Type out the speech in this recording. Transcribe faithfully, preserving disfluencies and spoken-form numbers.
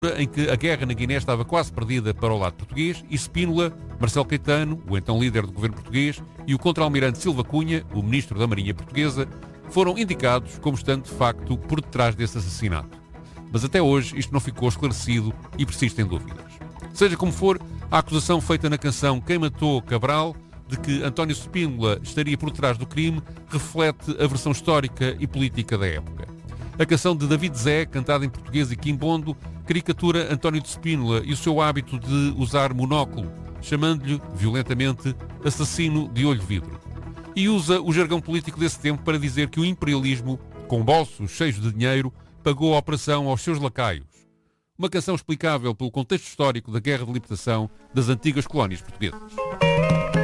em que a guerra na Guiné estava quase perdida para o lado português e Spínola, Marcelo Caetano, o então líder do governo português, e o contra-almirante Silva Cunha, o ministro da Marinha portuguesa, foram indicados como estando de facto por detrás desse assassinato. Mas até hoje isto não ficou esclarecido e persistem dúvidas. Seja como for, a acusação feita na canção Quem Matou Cabral de que António Spínola estaria por trás do crime reflete a versão histórica e política da época. A canção de David Zé, cantada em português e quimbondo, caricatura António de Spínola e o seu hábito de usar monóculo, chamando-lhe, violentamente, assassino de olho vidro. E usa o jargão político desse tempo para dizer que o imperialismo, com bolsos cheios de dinheiro, pagou a operação aos seus lacaios. Uma canção explicável pelo contexto histórico da Guerra de Libertação das antigas colónias portuguesas.